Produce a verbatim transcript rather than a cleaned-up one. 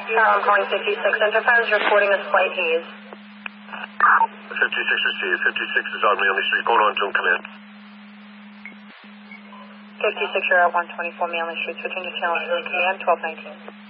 I'm calling fifty-six Enterprise, reporting a slight haze. fifty-six received. fifty-six is on Manley Street. Going on to command. fifty-six, you're at one twenty-four Manley Street. Switching to channel three, command twelve nineteen.